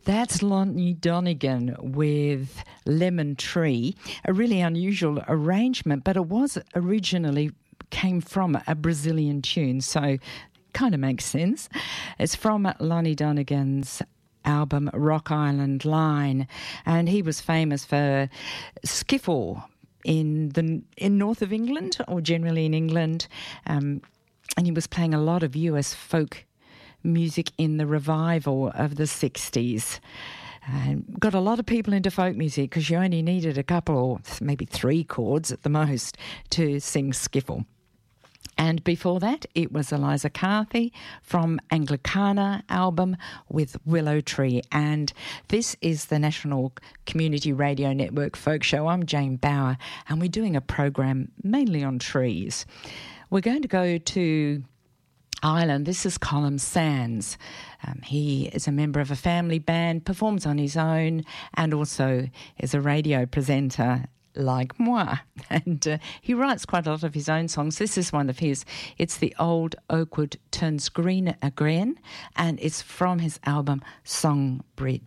That's Lonnie Donegan with Lemon Tree, a really unusual arrangement, but it was originally came from a Brazilian tune, so kind of makes sense. It's from Lonnie Donegan's album Rock Island Line, and he was famous for skiffle in north of England, or generally in England, and he was playing a lot of US folk music in the revival of the 60s. Got a lot of people into folk music because you only needed a couple or maybe 3 chords at the most to sing skiffle. And before that, it was Eliza Carthy from Anglicana album with Willow Tree. And this is the National Community Radio Network Folk Show. I'm Jane Bauer, and we're doing a program mainly on trees. We're going to go to Ireland. This is Colm Sands. He is a member of a family band, performs on his own, and also is a radio presenter like moi. And he writes quite a lot of his own songs. This is one of his. It's The Old Oakwood Turns Green Again, and it's from his album Song Bridge.